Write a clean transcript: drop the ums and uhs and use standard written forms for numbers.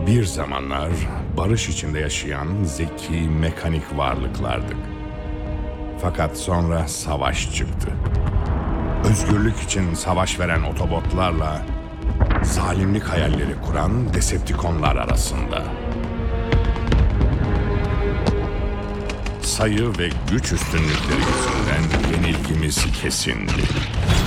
Bir zamanlar barış içinde yaşayan zeki, mekanik varlıklardık. Fakat sonra savaş çıktı. Özgürlük için savaş veren otobotlarla zalimlik hayalleri kuran Decepticonlar arasında. Sayı ve güç üstünlükleri yüzünden yenilgimiz kesindi.